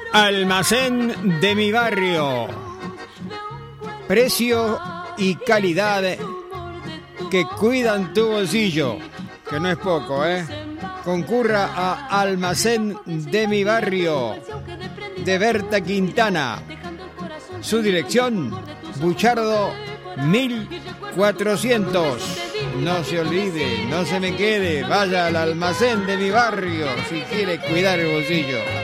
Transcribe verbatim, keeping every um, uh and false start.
Almacén de mi barrio. Precio y calidad que cuidan tu bolsillo, que no es poco, ¿eh? Concurra a Almacén de mi barrio, de Berta Quintana. Su dirección, Buchardo mil cuatrocientos. No se olvide, no se me quede, vaya al Almacén de mi barrio si quiere cuidar el bolsillo.